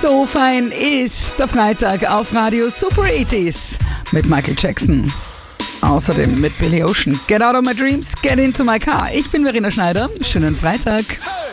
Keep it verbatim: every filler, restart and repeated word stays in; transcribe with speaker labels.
Speaker 1: So fein ist der Freitag auf Radio Super achtziger mit Michael Jackson. Außerdem mit Billy Ocean. Get out of my dreams, get into my car. Ich bin Verena Schneider. Schönen Freitag.